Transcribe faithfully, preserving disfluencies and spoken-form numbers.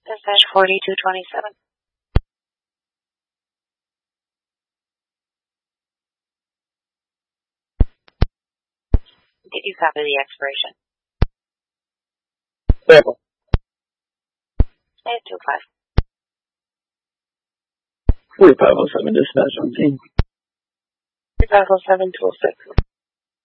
Dispatch forty-two twenty-seven. Did you copy the expiration? Seven. eight two five. forty-five oh seven dispatch on scene. forty-five oh seven two oh six.